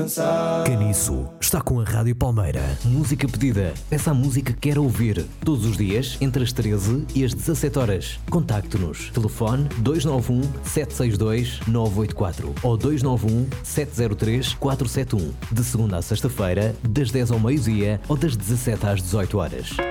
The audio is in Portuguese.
Caniço está com a Rádio Palmeira. Música pedida. Peça a música que quer ouvir. Todos os dias, entre as 13 e as 17 horas. Contacte-nos. Telefone 291 762 984 ou 291 703 471. De segunda a sexta-feira, das 10 ao meio-dia ou das 17 às 18 horas.